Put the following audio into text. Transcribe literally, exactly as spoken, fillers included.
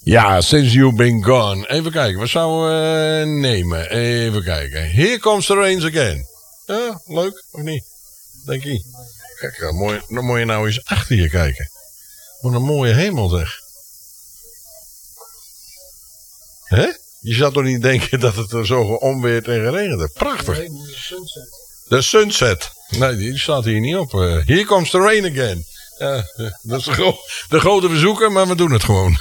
Ja, Since You've Been Gone. Even kijken, wat zouden we uh, nemen? Even kijken. Here Comes the Rain Again. Ja, leuk, of niet? Denk je? Kijk, dan moet, je, dan moet je nou eens achter je kijken. Wat een mooie hemel zeg. Hè? Je zou toch niet denken dat het er zo onweert en geregend heeft. Prachtig. Nee, de sunset. De sunset. Nee, die staat hier niet op. Uh, Here Comes the Rain Again. Ja, dat is de, gro- de grote verzoeker, maar we doen het gewoon.